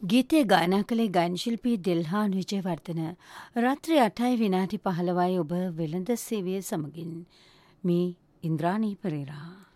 ගීතය ගායනා කළේ ගායන ශිල්පී දිල්හාන් විජේවර්ධන. රාත්‍රී 8:15 ඔබ වෙළඳ සේවය සමගින්. මේ ඉන්ද්‍රාණී පෙරේරා.